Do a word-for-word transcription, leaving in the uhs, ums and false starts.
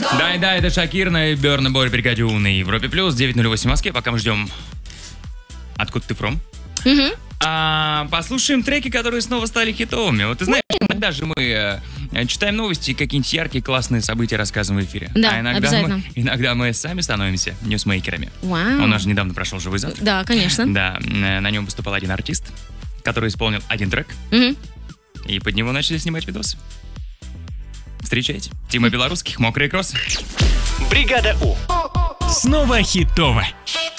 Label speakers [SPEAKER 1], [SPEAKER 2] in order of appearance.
[SPEAKER 1] Да, да, это Шакирна и Берна Бой Бригадю на Европе Плюс, девять ноль восемь в Москве, пока мы ждем. Откуда ты from?
[SPEAKER 2] Угу.
[SPEAKER 1] А, послушаем треки, которые снова стали хитовыми. Вот ты знаешь, иногда же мы э, читаем новости и какие-нибудь яркие, классные события рассказываем в эфире.
[SPEAKER 2] Да,
[SPEAKER 1] а иногда
[SPEAKER 2] обязательно.
[SPEAKER 1] Мы, иногда мы сами становимся ньюсмейкерами.
[SPEAKER 2] Вау.
[SPEAKER 1] У нас же недавно прошел «Живой завтрак».
[SPEAKER 2] Да, конечно.
[SPEAKER 1] Да, э, на нем выступал один артист, который исполнил один трек,
[SPEAKER 2] Угу.
[SPEAKER 1] и под него начали снимать видосы. Встречайте. Тима Белорусских, «Мокрые кроссы».
[SPEAKER 3] Бригада У.
[SPEAKER 4] Снова хитово.
[SPEAKER 5] Хит